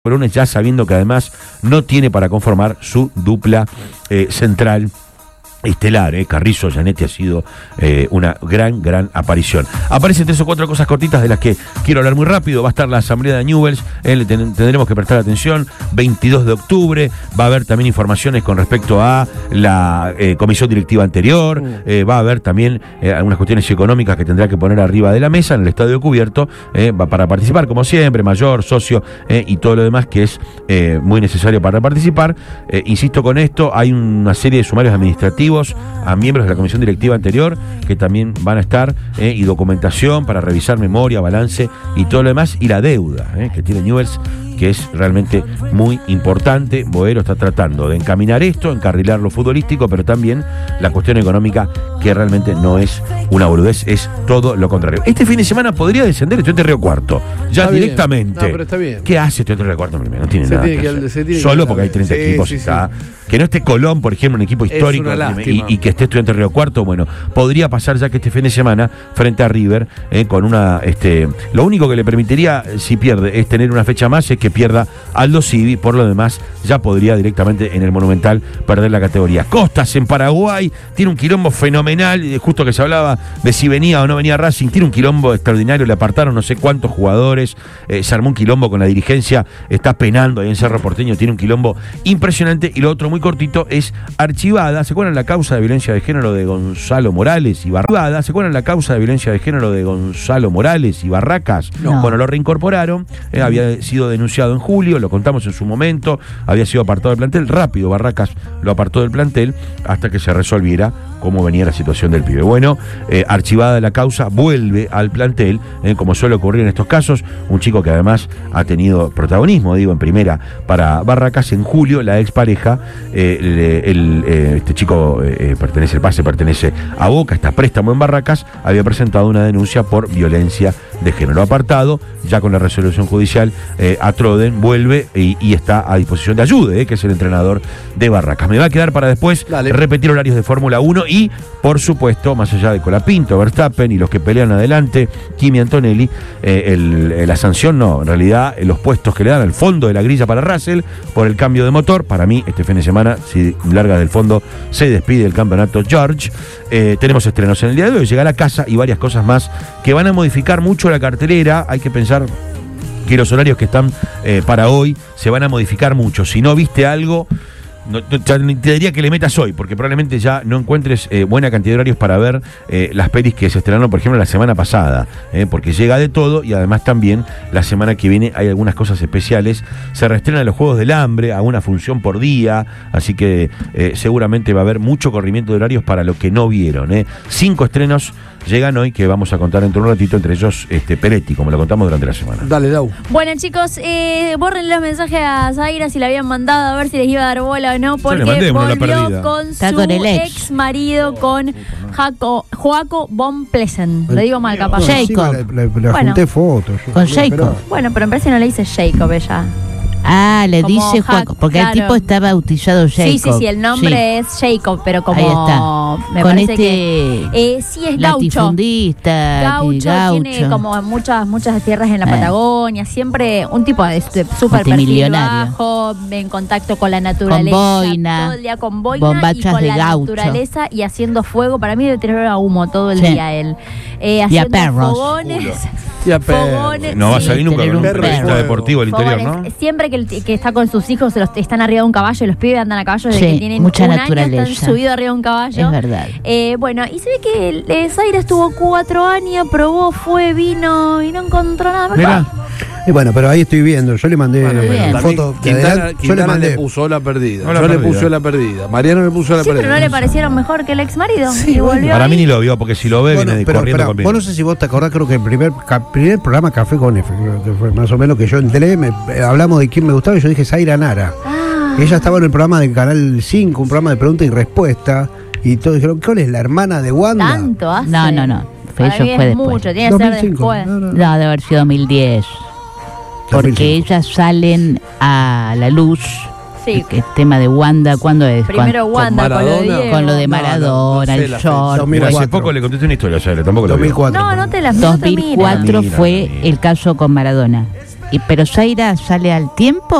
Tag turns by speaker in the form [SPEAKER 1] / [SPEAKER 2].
[SPEAKER 1] Lunes, ya sabiendo que además no tiene para conformar su dupla central estelar. Carrizo Giannetti ha sido una gran aparición. Aparecen 3 o 4 cosas cortitas de las que quiero hablar muy rápido. Va a estar la asamblea de Newell's, tendremos que prestar atención. 22 de octubre va a haber también informaciones con respecto a la comisión directiva anterior. Va a haber también algunas cuestiones económicas que tendrá que poner arriba de la mesa en el estadio cubierto para participar, como siempre, mayor, socio y todo lo demás que es muy necesario para participar. Insisto con esto, hay una serie de sumarios administrativos a miembros de la comisión directiva anterior que también van a estar, y documentación para revisar memoria, balance y todo lo demás, y la deuda que tiene Newell's, que es realmente muy importante. Boero está tratando de encaminar esto, encarrilar lo futbolístico, pero también la cuestión económica, que realmente no es una boludez, es todo lo contrario. Este fin de semana podría descender Estudiantes Río Cuarto, ya está directamente.
[SPEAKER 2] No, pero está bien.
[SPEAKER 1] ¿Qué hace Estudiantes Río Cuarto? No tiene nada que hacer. Solo porque hay 30 equipos.
[SPEAKER 2] Sí.
[SPEAKER 1] Que no esté Colón, por ejemplo, un equipo histórico, y que esté Estudiantes Río Cuarto. Bueno, podría pasar ya que este fin de semana, frente a River, con una... lo único que le permitiría, si pierde, es tener una fecha más, es que pierda Aldo Civi. Por lo demás, ya podría directamente en el Monumental perder la categoría. Costas en Paraguay tiene un quilombo fenomenal, justo que se hablaba de si venía o no venía Racing, tiene un quilombo extraordinario, le apartaron no sé cuántos jugadores, se armó un quilombo con la dirigencia, está penando ahí en Cerro Porteño, tiene un quilombo impresionante. Y lo otro muy cortito es archivada. ¿Se acuerdan la causa de violencia de género de Gonzalo Morales y Barracas? ¿Se acuerdan la causa de violencia de género de Gonzalo Morales y Barracas?
[SPEAKER 2] No.
[SPEAKER 1] Bueno, lo reincorporaron, había sido denunciado en julio, lo contamos en su momento, había sido apartado del plantel, rápido Barracas lo apartó del plantel hasta que se resolviera cómo venía la situación del pibe. Bueno, archivada la causa, vuelve al plantel, como suele ocurrir en estos casos, un chico que además ha tenido protagonismo, en primera para Barracas. En julio, la expareja, este chico pertenece a Boca, está préstamo en Barracas, había presentado una denuncia por violencia de género. Apartado, ya con la resolución judicial, Atroden vuelve y está a disposición de Ayude, que es el entrenador de Barracas. Me va a quedar para después repetir horarios de Fórmula 1 y, por supuesto, más allá de Colapinto, Verstappen y los que pelean adelante, Kimi Antonelli, la sanción no, en realidad los puestos que le dan al fondo de la grilla para Russell por el cambio de motor. Para mí, este fin de semana, si larga del fondo, se despide del campeonato George. Tenemos estrenos en el día de hoy, llega a la casa y varias cosas más que van a modificar mucho la cartelera. Hay que pensar que los horarios que están para hoy se van a modificar mucho. Si no viste algo, te diría que le metas hoy, porque probablemente ya no encuentres buena cantidad de horarios para ver las pelis que se estrenaron, por ejemplo, la semana pasada, porque llega de todo. Y además también la semana que viene hay algunas cosas especiales. Se reestrenan los Juegos del Hambre a una función por día, así que seguramente va a haber mucho corrimiento de horarios para lo que no vieron. 5 estrenos llegan hoy que vamos a contar dentro de un ratito, entre ellos Peretti, como lo contamos durante la semana.
[SPEAKER 2] Dale, Dau.
[SPEAKER 3] Bueno, chicos, borren los mensajes a Zaira si la habían mandado, a ver si les iba a dar bola o no, porque volvió con su ex marido, con Joaco von Plesen. Lo digo mal, capaz.
[SPEAKER 4] Jacob. Le junté fotos.
[SPEAKER 3] Con Jacob. Bueno, pero en parece no le dice Jacob ella.
[SPEAKER 5] Ah, le dice Joaco, porque el tipo está bautizado Jacob.
[SPEAKER 3] Sí, el nombre es Jacob, pero como...
[SPEAKER 5] Ahí está.
[SPEAKER 3] Me
[SPEAKER 5] con
[SPEAKER 3] parece que... sí, es gaucho.
[SPEAKER 5] Gaucho.
[SPEAKER 3] Tiene como muchas tierras en la Patagonia, siempre un tipo de súper perfil bajo, en contacto con la naturaleza.
[SPEAKER 5] Con boina.
[SPEAKER 3] Todo el día con boina y con
[SPEAKER 5] de
[SPEAKER 3] la
[SPEAKER 5] gaucho.
[SPEAKER 3] naturaleza y haciendo fuego. Para mí debe tener a humo todo el día él.
[SPEAKER 5] Y a perros.
[SPEAKER 3] Fogones.
[SPEAKER 1] Fogones, no va a salir nunca con un periodista deportivo al interior, ¿no?
[SPEAKER 3] Siempre que está con sus hijos, están arriba de un caballo, y los pibes andan a caballo desde que tienen
[SPEAKER 5] mucha
[SPEAKER 3] un
[SPEAKER 5] naturaleza.
[SPEAKER 3] año, están subidos arriba de un caballo.
[SPEAKER 5] Es verdad.
[SPEAKER 3] Bueno, y se ve que Zaira estuvo 4 años, probó, vino y no encontró nada mejor.
[SPEAKER 4] Y bueno, pero ahí estoy viendo, yo le mandé fotos de adelante.
[SPEAKER 2] Quintana le puso la perdida. Yo le puse la perdida. Mariano le puso la perdida.
[SPEAKER 3] Pero no le parecieron mejor que el ex marido.
[SPEAKER 4] Sí,
[SPEAKER 3] y volvió
[SPEAKER 1] para mí ni lo vio, porque si lo ve viene corriendo conmigo.
[SPEAKER 4] Vos no sé si vos te acordás, creo que el primer programa Café con F, creo que fue más o menos que yo entré, hablamos de quién me gustaba y yo dije Zaira Nara. Ella estaba en el programa del Canal 5, un programa de pregunta y respuesta, y todos dijeron, ¿cuál es la hermana de Wanda?
[SPEAKER 3] ¿Tanto hace?
[SPEAKER 5] No. Eso fue después.
[SPEAKER 3] Mucho, tiene que ser después.
[SPEAKER 5] No, debe haber sido 2010. Porque
[SPEAKER 4] 2005.
[SPEAKER 5] ellas salen a la luz.
[SPEAKER 3] Sí.
[SPEAKER 5] El tema de Wanda, ¿cuándo es?
[SPEAKER 3] Primero Wanda con lo de Diego.
[SPEAKER 5] Con lo de Maradona, el short.
[SPEAKER 1] Mira, hace poco le conté una historia, tampoco lo
[SPEAKER 4] 2004.
[SPEAKER 3] No te la
[SPEAKER 5] 2004
[SPEAKER 3] mira.
[SPEAKER 5] fue el caso con Maradona. ¿Pero Zaira sale al tiempo